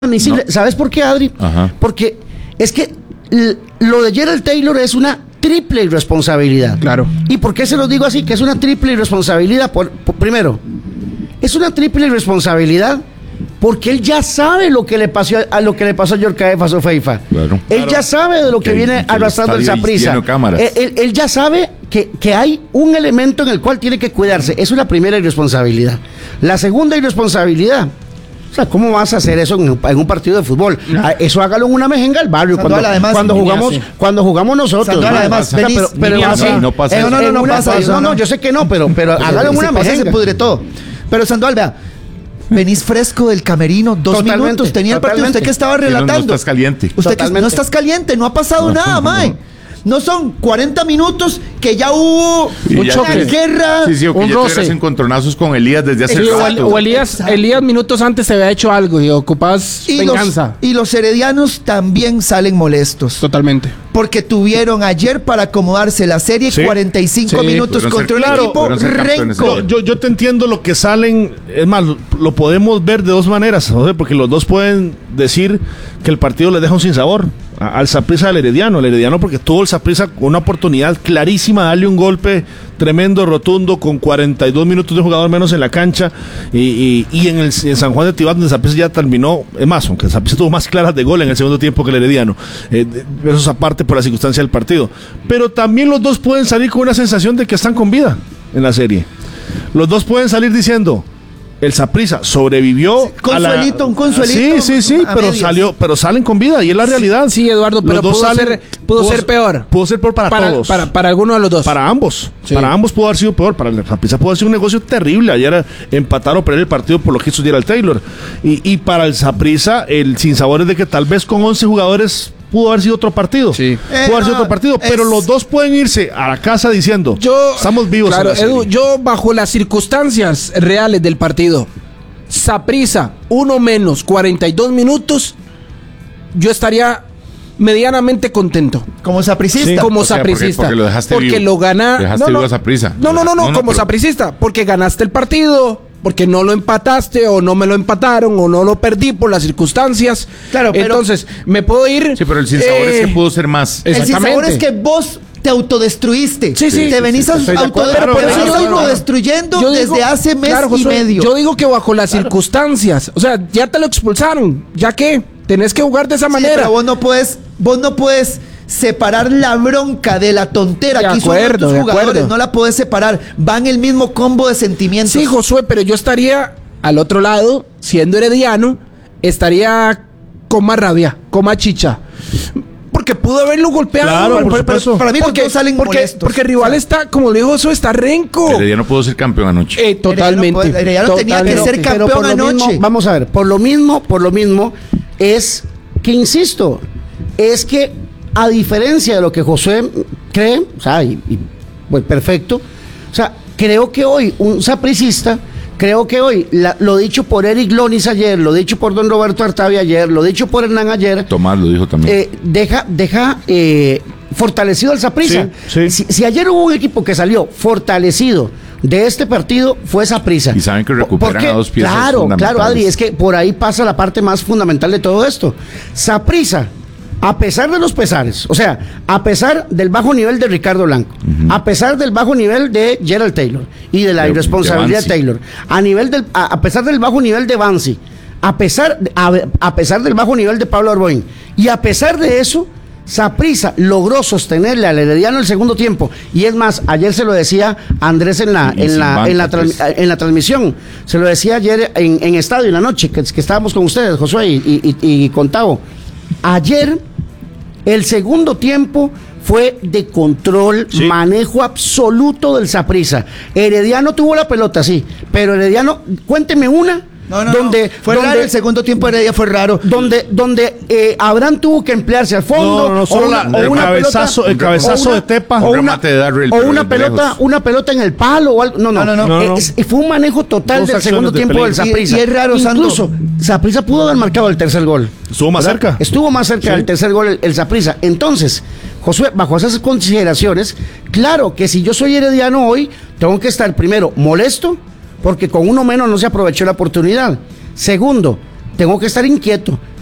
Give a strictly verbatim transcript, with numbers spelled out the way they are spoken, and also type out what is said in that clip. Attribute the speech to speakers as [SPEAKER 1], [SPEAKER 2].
[SPEAKER 1] admisible.
[SPEAKER 2] No.
[SPEAKER 1] ¿Sabes por qué, Adri?
[SPEAKER 2] Ajá.
[SPEAKER 1] Porque es que l- lo de Gerald Taylor es una triple irresponsabilidad.
[SPEAKER 3] Claro.
[SPEAKER 1] ¿Y por qué se los digo así? Que es una triple irresponsabilidad. Por, por- primero, es una triple irresponsabilidad porque él ya sabe lo que le pasó a, a lo que le pasó a Yorkaef Feifa.
[SPEAKER 2] Claro.
[SPEAKER 1] Él
[SPEAKER 2] Claro.
[SPEAKER 1] ya sabe de lo que,
[SPEAKER 2] Que-
[SPEAKER 1] viene
[SPEAKER 2] que el
[SPEAKER 1] arrastrando el
[SPEAKER 2] estadio
[SPEAKER 1] Saprissa.
[SPEAKER 2] lleno de cámaras.
[SPEAKER 1] Él, él- él ya sabe que, que hay un elemento en el cual tiene que cuidarse. Eso es la primera irresponsabilidad. La segunda irresponsabilidad. O sea, ¿cómo vas a hacer eso en, en un partido de fútbol? Ah, Eso hágalo en una mejenga al barrio.
[SPEAKER 4] Sandoval,
[SPEAKER 1] Cuando,
[SPEAKER 4] además,
[SPEAKER 1] cuando
[SPEAKER 4] ni
[SPEAKER 1] jugamos,
[SPEAKER 3] hace.
[SPEAKER 1] cuando jugamos nosotros.
[SPEAKER 4] Sandoval,
[SPEAKER 1] ¿no?
[SPEAKER 4] además,
[SPEAKER 1] O sea,
[SPEAKER 4] feliz,
[SPEAKER 1] pero, pero
[SPEAKER 3] ni
[SPEAKER 1] así,
[SPEAKER 3] hace.
[SPEAKER 2] No pasa
[SPEAKER 1] eh,
[SPEAKER 2] eso.
[SPEAKER 4] No, no, no,
[SPEAKER 1] en
[SPEAKER 4] no
[SPEAKER 1] una-
[SPEAKER 4] pasa eso,
[SPEAKER 1] No, no,
[SPEAKER 4] no.
[SPEAKER 1] yo sé que no, pero, pero
[SPEAKER 4] Pero
[SPEAKER 1] hágalo en
[SPEAKER 4] si
[SPEAKER 1] una
[SPEAKER 4] pasa,
[SPEAKER 1] mejenga.
[SPEAKER 4] se pudre todo. Pero Sandoval, vea, venís fresco del camerino, dos
[SPEAKER 1] Totalmente,
[SPEAKER 4] minutos, tenía el partido,
[SPEAKER 1] totalmente.
[SPEAKER 4] usted que estaba
[SPEAKER 2] Que no-
[SPEAKER 4] relatando.
[SPEAKER 2] no estás caliente.
[SPEAKER 4] Usted que
[SPEAKER 1] Totalmente.
[SPEAKER 4] no estás caliente, no ha pasado
[SPEAKER 2] No,
[SPEAKER 4] nada,
[SPEAKER 2] no.
[SPEAKER 4] mae. No son cuarenta minutos que ya hubo
[SPEAKER 2] Y
[SPEAKER 4] un
[SPEAKER 2] ya
[SPEAKER 4] choque,
[SPEAKER 2] que-
[SPEAKER 4] guerra.
[SPEAKER 2] Sí, sí, o que
[SPEAKER 3] un
[SPEAKER 2] ya
[SPEAKER 3] roce.
[SPEAKER 2] tuvieras encontronazos con Elías desde hace
[SPEAKER 3] Sí, o, el-
[SPEAKER 2] rato.
[SPEAKER 3] o Elías,
[SPEAKER 4] Exacto.
[SPEAKER 3] Elías minutos antes se había hecho algo y ocupabas
[SPEAKER 4] Y los,
[SPEAKER 3] venganza.
[SPEAKER 4] y los heredianos también salen molestos.
[SPEAKER 3] Totalmente.
[SPEAKER 4] Porque tuvieron ayer para acomodarse la serie
[SPEAKER 5] Sí.
[SPEAKER 4] cuarenta y cinco
[SPEAKER 3] Sí,
[SPEAKER 4] minutos
[SPEAKER 2] pudieron ser
[SPEAKER 4] contra un
[SPEAKER 2] claro,
[SPEAKER 4] equipo
[SPEAKER 2] pudieron ser campeones
[SPEAKER 4] renco.
[SPEAKER 2] ayer.
[SPEAKER 5] Yo, yo te entiendo lo que salen, es más, lo, lo podemos ver de dos maneras, ¿no? Porque los dos pueden decir que el partido le deja un sinsabor a- al Saprissa del Herediano, el Herediano porque tuvo el Saprissa una oportunidad clarísima de darle un golpe tremendo, rotundo, con cuarenta y dos minutos de jugador menos en la cancha, y, y, y en el en San Juan de Tibás donde el Saprissa ya terminó, es más, aunque el Saprissa tuvo más claras de gol en el segundo tiempo que el Herediano, eh, de- eso es aparte por la circunstancia del partido, pero también los dos pueden salir con una sensación de que están con vida en la serie. Los dos pueden salir diciendo, el Saprissa sobrevivió.
[SPEAKER 4] Consuelito,
[SPEAKER 5] a la-
[SPEAKER 4] un consuelito
[SPEAKER 5] Sí, sí, sí,
[SPEAKER 4] a
[SPEAKER 5] pero
[SPEAKER 4] medias.
[SPEAKER 5] salió, pero salen con vida y es la realidad.
[SPEAKER 3] Sí, Eduardo, pero
[SPEAKER 5] Los dos
[SPEAKER 3] pudo,
[SPEAKER 5] salen-
[SPEAKER 3] ser, pudo ser peor.
[SPEAKER 5] Pudo ser peor para,
[SPEAKER 3] para,
[SPEAKER 5] todos.
[SPEAKER 3] para, para alguno de los dos.
[SPEAKER 5] Para ambos.
[SPEAKER 3] Sí.
[SPEAKER 5] Para ambos pudo haber sido peor. Para el Saprissa pudo haber sido un negocio terrible. Ayer empatar o perder el partido por lo que hizo Gerald Taylor. Y, y para el Saprissa, el sinsabor es de que tal vez con once jugadores pudo haber sido otro partido.
[SPEAKER 3] Sí.
[SPEAKER 5] Pudo haber sido
[SPEAKER 4] Eh,
[SPEAKER 5] otro partido.
[SPEAKER 4] es-
[SPEAKER 5] Pero los dos pueden irse a la casa diciendo,
[SPEAKER 3] Yo,
[SPEAKER 5] estamos vivos. en
[SPEAKER 3] Claro,
[SPEAKER 5] la serie".
[SPEAKER 3] Edu, yo bajo las circunstancias reales del partido, Saprissa, uno menos, cuarenta y dos minutos, yo estaría medianamente contento.
[SPEAKER 4] Como sapricista.
[SPEAKER 5] Sí.
[SPEAKER 3] Como
[SPEAKER 2] O sea, porque-
[SPEAKER 3] sapricista.
[SPEAKER 2] porque lo dejaste
[SPEAKER 3] Porque
[SPEAKER 2] vivo.
[SPEAKER 3] lo gana.
[SPEAKER 2] Dejaste vivo a Saprissa.
[SPEAKER 3] No, no, no, no,
[SPEAKER 2] No, no,
[SPEAKER 3] como
[SPEAKER 2] pero-
[SPEAKER 3] sapricista. Porque ganaste el partido, porque no lo empataste, o no me lo empataron, o no lo perdí por las circunstancias.
[SPEAKER 4] Claro, pero-
[SPEAKER 3] Entonces, me puedo ir.
[SPEAKER 2] Sí, pero el sinsabor
[SPEAKER 3] eh,
[SPEAKER 2] es que pudo ser más.
[SPEAKER 4] El sinsabor
[SPEAKER 3] Exactamente.
[SPEAKER 4] es que vos te autodestruiste.
[SPEAKER 3] Sí, sí.
[SPEAKER 4] Te
[SPEAKER 3] Sí,
[SPEAKER 4] venís
[SPEAKER 2] sí,
[SPEAKER 4] a-
[SPEAKER 2] estoy
[SPEAKER 3] de acuerdo.
[SPEAKER 4] auto-
[SPEAKER 3] Pero
[SPEAKER 4] te
[SPEAKER 3] por
[SPEAKER 4] venís
[SPEAKER 3] eso yo digo-
[SPEAKER 4] autodestruyendo
[SPEAKER 3] yo
[SPEAKER 4] desde
[SPEAKER 3] digo-
[SPEAKER 4] hace mes
[SPEAKER 3] claro,
[SPEAKER 4] y
[SPEAKER 3] Josué,
[SPEAKER 4] medio.
[SPEAKER 3] Yo digo que bajo las circunstancias, o sea, ya te lo expulsaron, ya que tenés que jugar de esa
[SPEAKER 4] Sí,
[SPEAKER 3] manera.
[SPEAKER 4] pero vos no puedes, vos no puedes separar la bronca de la tontera
[SPEAKER 3] De
[SPEAKER 4] que hizo
[SPEAKER 3] acuerdo,
[SPEAKER 4] uno de tus
[SPEAKER 3] de
[SPEAKER 4] jugadores.
[SPEAKER 3] acuerdo.
[SPEAKER 4] No la puedes separar. Van el mismo combo de sentimientos.
[SPEAKER 3] Sí, Josué, pero yo estaría al otro lado, siendo herediano, estaría con más rabia, con más chicha. Porque pudo haberlo golpeado.
[SPEAKER 5] Claro, por
[SPEAKER 3] Pero-
[SPEAKER 5] supuesto.
[SPEAKER 4] Para mí los
[SPEAKER 3] porque,
[SPEAKER 4] dos salen
[SPEAKER 3] porque,
[SPEAKER 4] molestos.
[SPEAKER 3] porque el rival
[SPEAKER 4] O sea,
[SPEAKER 3] está, como lo dijo Josué, está renco.
[SPEAKER 2] Herediano pudo ser campeón anoche.
[SPEAKER 3] Eh, totalmente.
[SPEAKER 4] Herediano, Herediano tenía que
[SPEAKER 3] totalmente.
[SPEAKER 4] ser
[SPEAKER 1] Pero por
[SPEAKER 4] campeón
[SPEAKER 1] lo
[SPEAKER 4] anoche.
[SPEAKER 1] mismo, vamos a ver, por lo mismo, por lo mismo, es que insisto, es que a diferencia de lo que José cree, o sea, y, y, pues perfecto, o sea, creo que hoy un sapricista, creo que hoy, la- lo dicho por Eric Lonis ayer, lo dicho por don Roberto Artavia ayer, lo dicho por Hernán ayer,
[SPEAKER 2] Tomás lo dijo también.
[SPEAKER 1] eh, deja, deja eh, fortalecido al Saprissa.
[SPEAKER 5] Sí, sí.
[SPEAKER 1] Si, si ayer hubo un equipo que salió fortalecido de este partido, fue Saprissa.
[SPEAKER 2] Y saben que
[SPEAKER 1] ¿Por-
[SPEAKER 2] recuperan
[SPEAKER 1] por qué?
[SPEAKER 2] a dos piezas
[SPEAKER 1] Claro,
[SPEAKER 2] fundamentales.
[SPEAKER 1] claro, Adri, es que por ahí pasa la parte más fundamental de todo esto. Saprissa, a pesar de los pesares, o sea, a pesar del bajo nivel de Ricardo Blanco, a pesar del bajo nivel de Gerald Taylor y de la
[SPEAKER 2] De-
[SPEAKER 1] irresponsabilidad
[SPEAKER 2] de
[SPEAKER 1] de
[SPEAKER 2] Bansi.
[SPEAKER 1] Taylor, a nivel del, a, a pesar del bajo nivel de Bansi, a pesar, de- a, a pesar del bajo nivel de Pablo Arboin, y a pesar de eso, Saprissa logró sostenerle al Herediano el segundo tiempo. Y es más, ayer se lo decía Andrés en la,
[SPEAKER 2] Y
[SPEAKER 1] en
[SPEAKER 2] sin
[SPEAKER 1] la,
[SPEAKER 2] banca,
[SPEAKER 1] en la,
[SPEAKER 2] pues.
[SPEAKER 1] transmi- en la transmisión. Se lo decía ayer en, en estadio, en la noche, que, que estábamos con ustedes, Josué y, y, y con Tavo. Ayer, el segundo tiempo fue de control,
[SPEAKER 5] Sí.
[SPEAKER 1] manejo absoluto del Saprissa. Herediano tuvo la pelota, sí, pero Herediano, cuénteme una.
[SPEAKER 4] No, no,
[SPEAKER 1] donde,
[SPEAKER 4] no. Fue
[SPEAKER 1] donde-
[SPEAKER 4] raro el segundo tiempo de Heredia, fue raro.
[SPEAKER 1] donde, donde eh, Abraham tuvo que emplearse al fondo.
[SPEAKER 5] No, no, no, solo
[SPEAKER 1] o una,
[SPEAKER 5] la-
[SPEAKER 1] o
[SPEAKER 5] el
[SPEAKER 1] una
[SPEAKER 5] cabezazo-
[SPEAKER 1] pelota-
[SPEAKER 5] el cabezazo
[SPEAKER 1] o una-
[SPEAKER 5] de Tepa.
[SPEAKER 1] o
[SPEAKER 2] Un
[SPEAKER 1] una,
[SPEAKER 2] remate de Darrell,
[SPEAKER 1] o
[SPEAKER 2] pero
[SPEAKER 1] una
[SPEAKER 2] desde
[SPEAKER 1] pelota,
[SPEAKER 2] lejos.
[SPEAKER 1] una pelota en el palo o algo. No, no,
[SPEAKER 4] No, no,
[SPEAKER 5] no.
[SPEAKER 1] Eh,
[SPEAKER 5] No, no.
[SPEAKER 1] es- fue un manejo total
[SPEAKER 5] Dos
[SPEAKER 1] del
[SPEAKER 5] acciones
[SPEAKER 1] segundo
[SPEAKER 5] de
[SPEAKER 1] tiempo del
[SPEAKER 5] peligro.
[SPEAKER 1] Saprissa.
[SPEAKER 4] Y- y es raro, Sandro.
[SPEAKER 1] Incluso Saprissa pudo haber marcado el tercer gol.
[SPEAKER 5] Estuvo más
[SPEAKER 1] ¿verdad?
[SPEAKER 5] cerca.
[SPEAKER 1] Estuvo más cerca
[SPEAKER 5] Sí.
[SPEAKER 1] del tercer gol el, el Saprissa. Entonces, Josué, bajo esas consideraciones, claro que si yo soy herediano hoy, tengo que estar primero molesto, porque con uno menos no se aprovechó la oportunidad. Segundo, tengo que estar inquieto.